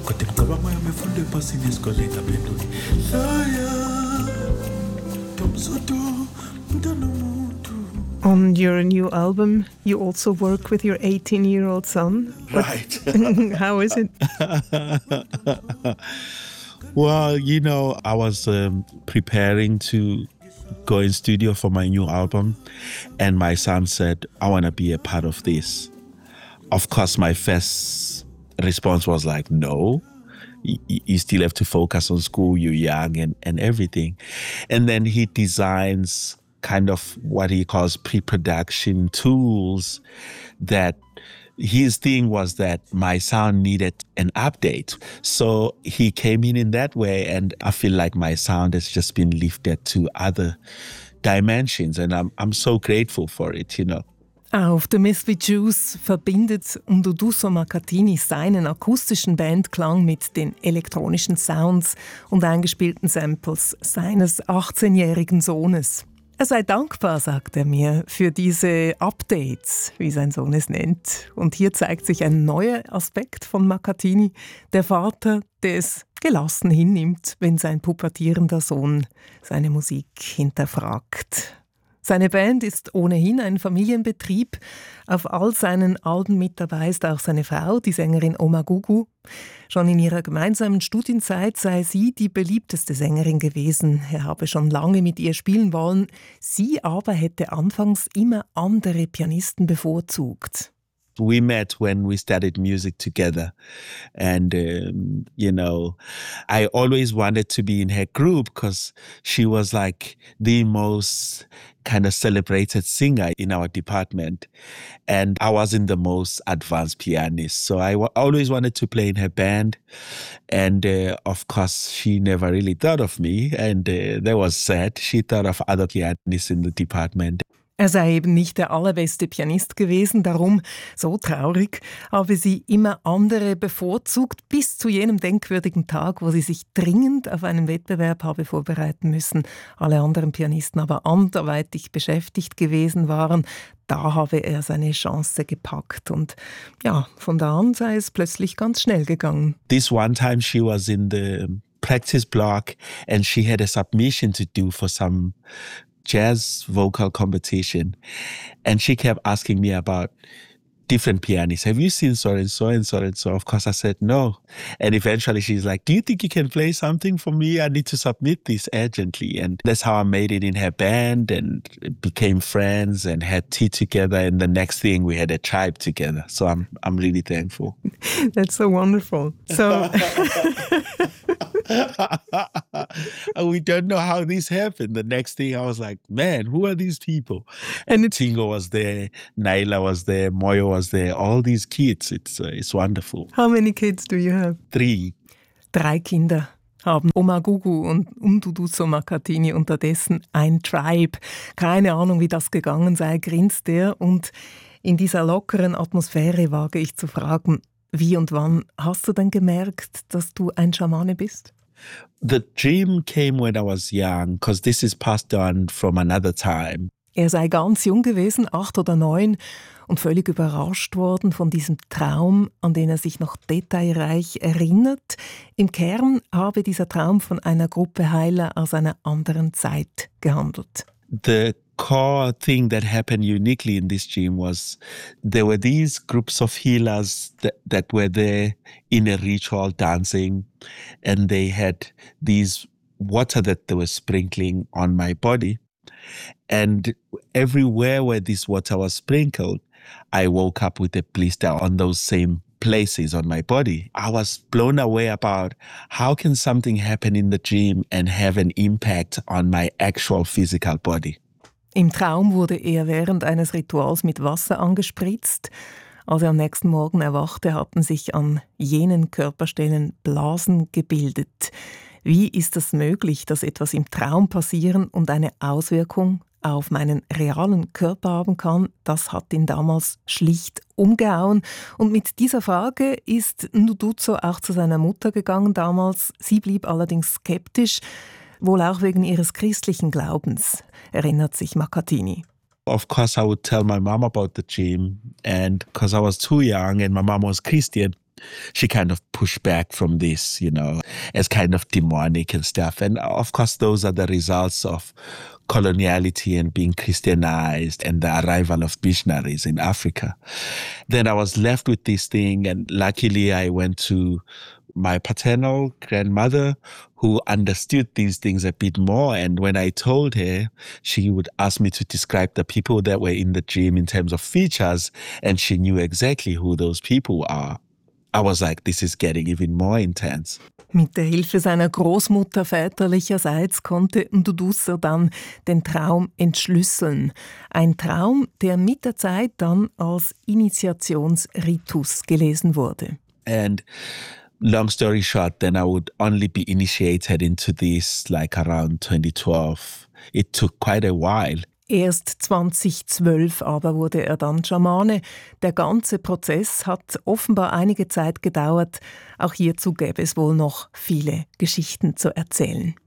On your new album, you also work with your 18-year-old son. Right. How is it? Well, I was preparing to go in studio for my new album, and my son said, I want to be a part of this. Of course, my first response was like, no, you still have to focus on school, you're young and everything. And then he designs kind of what he calls pre-production tools that his thing was that my sound needed an update. So he came in that way, and I feel like my sound has just been lifted to other dimensions, and I'm so grateful for it, Auf The Myth We Choose verbindet Nduduso Makhathini seinen akustischen Bandklang mit den elektronischen Sounds und eingespielten Samples seines 18-jährigen Sohnes. Er sei dankbar, sagt er mir, für diese Updates, wie sein Sohn es nennt. Und hier zeigt sich ein neuer Aspekt von Makhathini, der Vater, der es gelassen hinnimmt, wenn sein pubertierender Sohn seine Musik hinterfragt. Seine Band ist ohnehin ein Familienbetrieb. Auf all seinen Alben mit dabei ist auch seine Frau, die Sängerin Oma Gugu. Schon in ihrer gemeinsamen Studienzeit sei sie die beliebteste Sängerin gewesen. Er habe schon lange mit ihr spielen wollen. Sie aber hätte anfangs immer andere Pianisten bevorzugt. We met when we started music together. And, I always wanted to be in her group because she was like the most kind of celebrated singer in our department. And I wasn't the most advanced pianist. So I always wanted to play in her band. And, of course, she never really thought of me. And that was sad. She thought of other pianists in the department. Er sei eben nicht der allerbeste Pianist gewesen, darum, so traurig, habe sie immer andere bevorzugt, bis zu jenem denkwürdigen Tag, wo sie sich dringend auf einen Wettbewerb habe vorbereiten müssen. Alle anderen Pianisten aber anderweitig beschäftigt gewesen waren. Da habe er seine Chance gepackt und ja, von da an sei es plötzlich ganz schnell gegangen. This one time she was in the practice block and she had a submission to do for some jazz vocal competition, and she kept asking me about different pianists. Have you seen so and so and so and so? Of course I said no. And eventually she's like, do you think you can play something for me? I need to submit this urgently. And that's how I made it in her band and became friends and had tea together. And the next thing we had a tribe together. So I'm really thankful. That's so wonderful. So we don't know how this happened. The next thing I was like, man, who are these people? And Tingo was there, Naila was there, Moyo was there, all these kids. It's wonderful. How many kids do you have? 3. 3 Kinder haben Oma Gugu und Nduduso Makhathini unterdessen ein Tribe. Keine Ahnung, wie das gegangen sei, grinst er. Und in dieser lockeren Atmosphäre wage ich zu fragen, wie und wann hast du denn gemerkt, dass du ein Schamane bist? The dream came when I was young, because this is passed on from another time. Er sei ganz jung gewesen, 8 oder 9, und völlig überrascht worden von diesem Traum, an den er sich noch detailreich erinnert. Im Kern habe dieser Traum von einer Gruppe Heiler aus einer anderen Zeit gehandelt. The core thing that happened uniquely in this dream was there were these groups of healers that were there in a ritual dancing, and they had these water that they were sprinkling on my body. And everywhere where this water was sprinkled, I woke up with a blister on those same places on my body. I was blown away about how can something happen in the dream and have an impact on my actual physical body. Im Traum wurde er während eines Rituals mit Wasser angespritzt. Als er am nächsten Morgen erwachte, hatten sich an jenen Körperstellen Blasen gebildet. Wie ist das möglich, dass etwas im Traum passieren und eine Auswirkung auf meinen realen Körper haben kann? Das hat ihn damals schlicht umgehauen. Und mit dieser Frage ist Nduduzo auch zu seiner Mutter gegangen damals. Sie blieb allerdings skeptisch, wohl auch wegen ihres christlichen Glaubens, erinnert sich Makhathini. Of course, I would tell my mom about the dream, and because I was too young and my mom was Christian, she kind of pushed back from this, as kind of demonic and stuff. And of course, those are the results of coloniality and being Christianized and the arrival of missionaries in Africa. Then I was left with this thing, and luckily I went to my paternal grandmother, who understood these things a bit more. And when I told her, she would ask me to describe the people that were in the dream in terms of features, and she knew exactly who those people are. I was like, this is getting even more intense. Mit der Hilfe seiner Großmutter väterlicherseits konnte Nduduso dann den Traum entschlüsseln. Ein Traum, der mit der Zeit dann als Initiationsritus gelesen wurde. And long story short, then I would only be initiated into this like around 2012. It took quite a while. Erst 2012 aber wurde er dann Schamane. Der ganze Prozess hat offenbar einige Zeit gedauert. Auch hierzu gäbe es wohl noch viele Geschichten zu erzählen.